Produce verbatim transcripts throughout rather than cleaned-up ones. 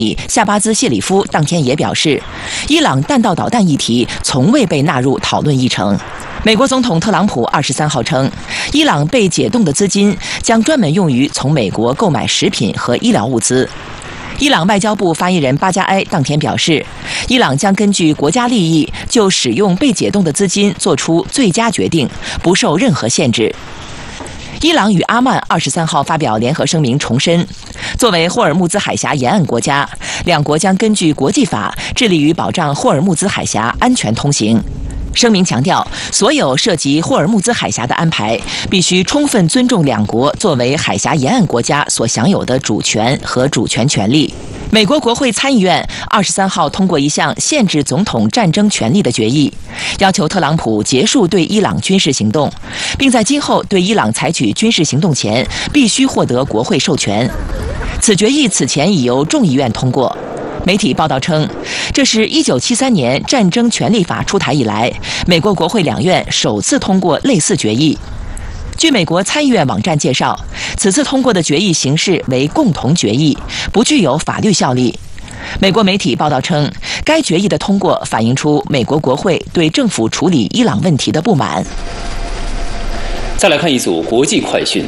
夏巴兹谢里夫当天也表示，伊朗弹道导弹议题从未被纳入讨论议程。美国总统特朗普二十三号称，伊朗被解冻的资金将专门用于从美国购买食品和医疗物资。伊朗外交部发言人巴加埃当天表示，伊朗将根据国家利益就使用被解冻的资金做出最佳决定，不受任何限制。伊朗与阿曼二十三号发表联合声明，重申，作为霍尔木兹海峡沿岸国家，两国将根据国际法致力于保障霍尔木兹海峡安全通行。声明强调，所有涉及霍尔木兹海峡的安排必须充分尊重两国作为海峡沿岸国家所享有的主权和主权权利。美国国会参议院二十三号通过一项限制总统战争权利的决议，要求特朗普结束对伊朗军事行动，并在今后对伊朗采取军事行动前必须获得国会授权。此决议此前已由众议院通过。媒体报道称，这是一九七三年战争权利法出台以来，美国国会两院首次通过类似决议。据美国参议院网站介绍，此次通过的决议形式为共同决议，不具有法律效力。美国媒体报道称，该决议的通过反映出美国国会对政府处理伊朗问题的不满。 再来看一组国际快讯。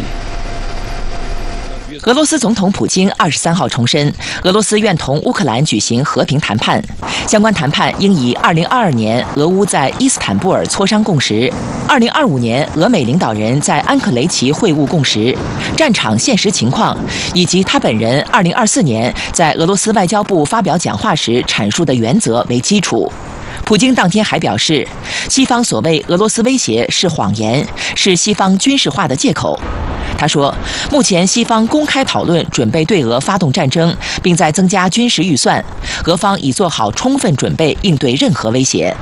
俄罗斯总统普京二十三号重申，俄罗斯愿同乌克兰举行和平谈判，相关谈判应以二零二二年俄乌在伊斯坦布尔磋商共识，二零二五年俄美领导人在安克雷奇会晤共识，战场现实情况，以及他本人二零二四年在俄罗斯外交部发表讲话时阐述的原则为基础。普京当天还表示，西方所谓俄罗斯威胁是谎言，是西方军事化的借口。他说，目前西方公开讨论准备对俄发动战争，并在增加军事预算，俄方已做好充分准备应对任何威胁。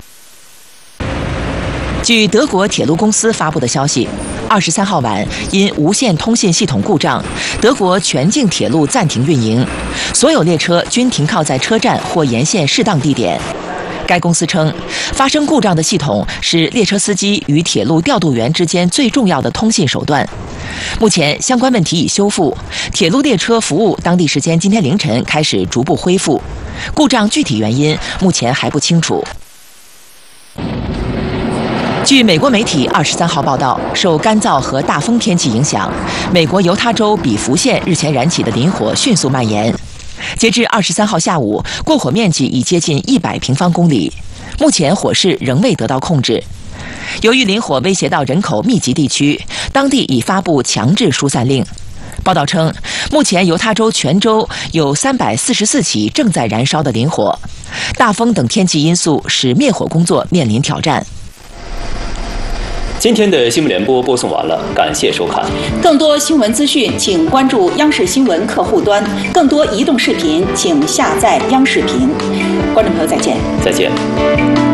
据德国铁路公司发布的消息，二十三号晚因无线通信系统故障，德国全境铁路暂停运营，所有列车均停靠在车站或沿线适当地点。该公司称，发生故障的系统是列车司机与铁路调度员之间最重要的通信手段。目前相关问题已修复，铁路列车服务当地时间今天凌晨开始逐步恢复。故障具体原因目前还不清楚。据美国媒体二十三号报道，受干燥和大风天气影响，美国犹他州比弗县日前燃起的林火迅速蔓延。截至二十三号下午，过火面积已接近一百平方公里，目前火势仍未得到控制。由于林火威胁到人口密集地区，当地已发布强制疏散令。报道称，目前犹他州全州有三百四十四起正在燃烧的林火，大风等天气因素使灭火工作面临挑战。 今天的新闻联播播送完了，感谢收看。 更多新闻资讯，请关注央视新闻客户端；更多移动视频，请下载央视频。观众朋友，再见。 再见。